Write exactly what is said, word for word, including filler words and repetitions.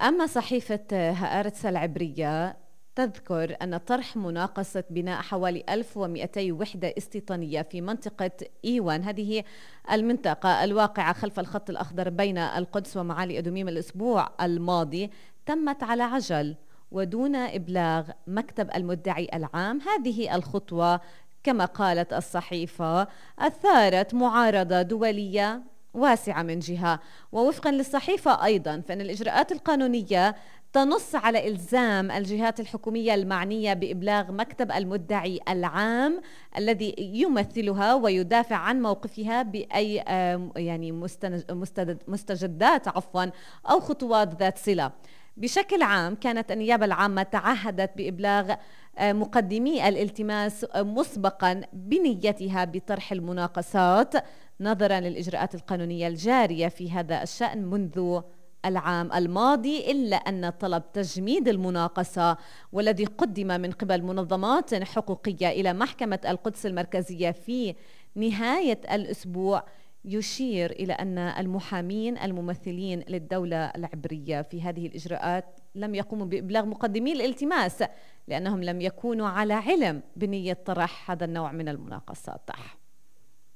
أما صحيفة هآرتس العبرية تذكر أن طرح مناقصة بناء حوالي ألف ومئتي وحدة استيطانية في منطقة إيوان، هذه المنطقة الواقعة خلف الخط الأخضر بين القدس ومعالي أدوميم الأسبوع الماضي، تمت على عجل ودون إبلاغ مكتب المدعي العام. هذه الخطوة كما قالت الصحيفة أثارت معارضة دولية واسعة من جهة، ووفقا للصحيفة أيضا فإن الإجراءات القانونية تنص على إلزام الجهات الحكومية المعنية بإبلاغ مكتب المدعي العام الذي يمثلها ويدافع عن موقفها بأي يعني مستجدات عفوا أو خطوات ذات صلة. بشكل عام كانت النيابة العامة تعهدت بإبلاغ مقدمي الالتماس مسبقا بنيتها بطرح المناقصات نظرا للإجراءات القانونية الجارية في هذا الشأن منذ العام الماضي، إلا أن طلب تجميد المناقصة والذي قدم من قبل منظمات حقوقية إلى محكمة القدس المركزية في نهاية الأسبوع يشير إلى أن المحامين الممثلين للدولة العبرية في هذه الإجراءات لم يقوموا بإبلاغ مقدمي الالتماس لأنهم لم يكونوا على علم بنية طرح هذا النوع من المناقصات.